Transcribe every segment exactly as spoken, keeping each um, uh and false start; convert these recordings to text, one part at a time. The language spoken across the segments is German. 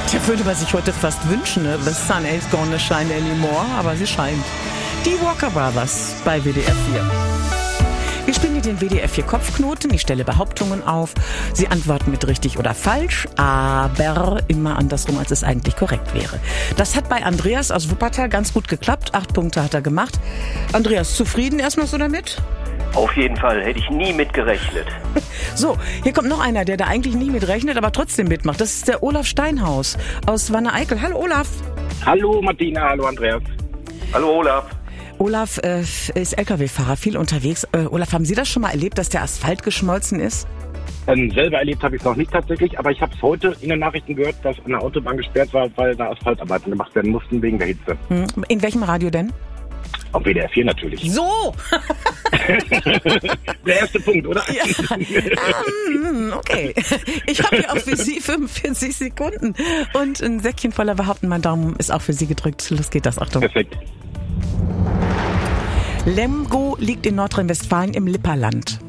Da würde man sich heute fast wünschen, ne? The sun ain't gonna shine anymore, aber sie scheint. Die Walker Brothers bei W D R vier. Wir spielen hier den W D R vier Kopfknoten. Ich stelle Behauptungen auf. Sie antworten mit richtig oder falsch, aber immer andersrum, als es eigentlich korrekt wäre. Das hat bei Andreas aus Wuppertal ganz gut geklappt. Acht Punkte hat er gemacht. Andreas, zufrieden erstmal so damit? Auf jeden Fall, hätte ich nie mit gerechnet. So, hier kommt noch einer, der da eigentlich nie mit rechnet, aber trotzdem mitmacht. Das ist der Olaf Steinhaus aus Wanne-Eickel. Hallo Olaf. Hallo Martina, hallo Andreas. Hallo Olaf. Olaf äh, ist L K W-Fahrer, viel unterwegs. Äh, Olaf, haben Sie das schon mal erlebt, dass der Asphalt geschmolzen ist? Ähm, selber erlebt habe ich es noch nicht tatsächlich, aber ich habe es heute in den Nachrichten gehört, dass eine Autobahn gesperrt war, weil da Asphaltarbeiten gemacht werden mussten wegen der Hitze. Hm. In welchem Radio denn? Auf W D R vier natürlich. So! Der erste Punkt, oder? Ja. um, okay. Ich habe hier auch für Sie fünfundvierzig Sekunden und ein Säckchen voller Behaupten. Mein Daumen ist auch für Sie gedrückt. Los geht das, Achtung. Perfekt. Lemgo liegt in Nordrhein-Westfalen im Lipperland.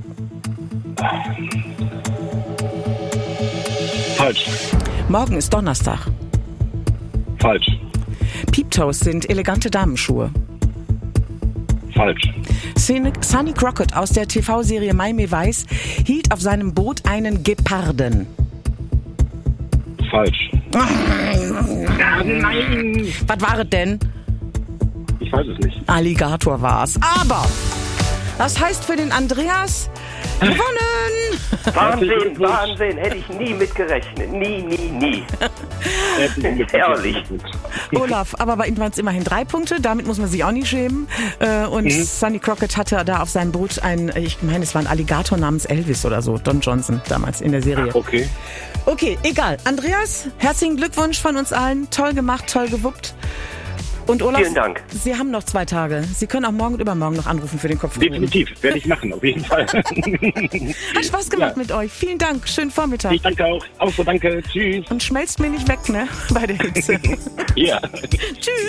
Falsch. Morgen ist Donnerstag. Falsch. Peep-Toes sind elegante Damenschuhe. Falsch. Sonny Crockett aus der T V-Serie Miami Vice hielt auf seinem Boot einen Geparden. Falsch. Ah, nein! Was war es denn? Ich weiß es nicht. Alligator war's. Aber das heißt für den Andreas gewonnen! Wahnsinn, Wahnsinn, hätte ich nie mit gerechnet. Nie, nie, nie. Herrlich. Olaf, aber bei ihm waren es immerhin drei Punkte, damit muss man sich auch nicht schämen. Und mhm. Sonny Crockett hatte da auf seinem Boot einen, ich meine, es war ein Alligator namens Elvis oder so, Don Johnson damals in der Serie. Okay. Okay, egal. Andreas, herzlichen Glückwunsch von uns allen. Toll gemacht, toll gewuppt. Und Olaf, vielen Dank. Sie haben noch zwei Tage. Sie können auch morgen und übermorgen noch anrufen für den Kopf. Definitiv, werde ich machen, auf jeden Fall. Hat Spaß gemacht ja. mit euch. Vielen Dank, schönen Vormittag. Ich danke auch. Auch so, danke. Tschüss. Und schmelzt mir nicht weg, ne, bei der Hitze. Ja. Tschüss.